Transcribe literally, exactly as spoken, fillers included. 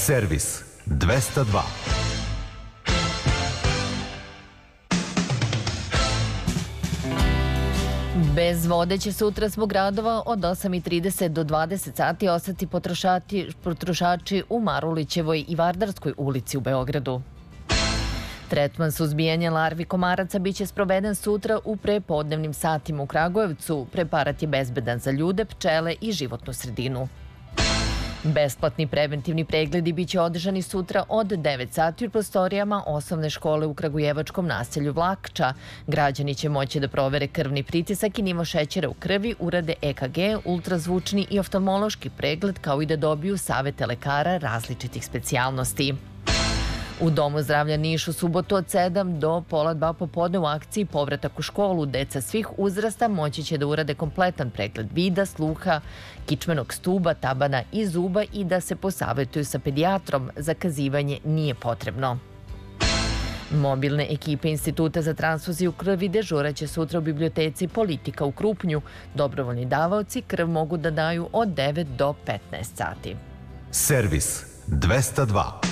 Servis dvesta dva. Bez vode će sutra zbog radova od osam i trideset do dvadeset sati ostati potrošači u Marulićevoj i Vardarskoj ulici u Beogradu. Tretman suzbijanja larvi komaraca biće sproveden sutra u prepodnevnim satima u Kragujevcu. Preparat je bezbedan za ljude, pčele i životnu sredinu. Besplatni preventivni pregledi biće održani sutra od devet sati u prostorijama osnovne škole u kragujevačkom naselju Vlakča. Građani će moći da provere krvni pritisak i nivo šećera u krvi, urade E K G, ultrazvučni i oftalmološki pregled, kao i da dobiju savete lekara različitih specijalnosti. U Domu zdravlja Niš u subotu od sedam do pola dva popodne u akciji Povratak u školu deca svih uzrasta moći će da urade kompletan pregled vida, sluha, kičmenog stuba, tabana i zuba i da se posavetuju sa pedijatrom. Zakazivanje nije potrebno. Mobilne ekipe Instituta za transfuziju krvi dežuraće sutra u biblioteci Politika u Krupnju. Dobrovoljni davaoci krv mogu da daju od devet do petnaest sati. Servis dvesta dva.